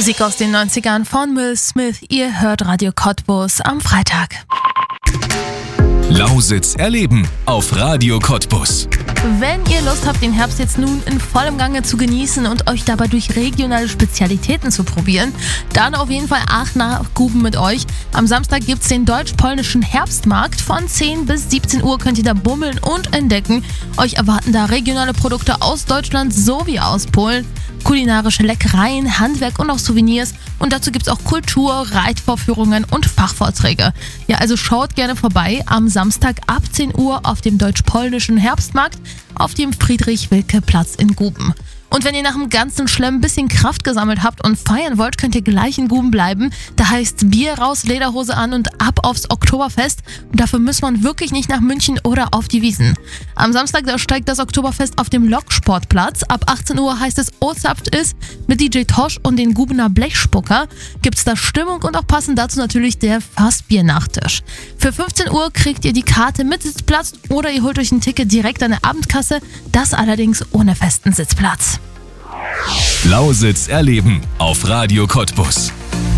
Musik aus den 90ern von Will Smith. Ihr hört Radio Cottbus am Freitag. Lausitz erleben auf Radio Cottbus. Wenn ihr Lust habt, den Herbst jetzt nun in vollem Gange zu genießen und euch dabei durch regionale Spezialitäten zu probieren, dann auf jeden Fall Aachen nach Guben mit euch. Am Samstag gibt's den deutsch-polnischen Herbstmarkt. Von 10 bis 17 Uhr könnt ihr da bummeln und entdecken. Euch erwarten da regionale Produkte aus Deutschland sowie aus Polen, kulinarische Leckereien, Handwerk und auch Souvenirs. Und dazu gibt's auch Kultur, Reitvorführungen und Fachvorträge. Ja, also schaut gerne vorbei am Samstag ab 10 Uhr auf dem deutsch-polnischen Herbstmarkt auf dem Friedrich-Wilke-Platz in Guben. Und wenn ihr nach dem ganzen Schlemm ein bisschen Kraft gesammelt habt und feiern wollt, könnt ihr gleich in Guben bleiben. Da heißt Bier raus, Lederhose an und ab aufs Oktoberfest. Und dafür muss man wirklich nicht nach München oder auf die Wiesn. Am Samstag da steigt das Oktoberfest auf dem Loksportplatz. Ab 18 Uhr heißt es Ozapft ist mit DJ Tosh und den Gubener Blechspucker. Gibt's da Stimmung und auch passend dazu natürlich der Fassbier-Nachtisch. Für 15 Uhr kriegt ihr die Karte mit Sitzplatz oder ihr holt euch ein Ticket direkt an der Abendkasse. Das allerdings ohne festen Sitzplatz. Lausitz erleben auf Radio Cottbus.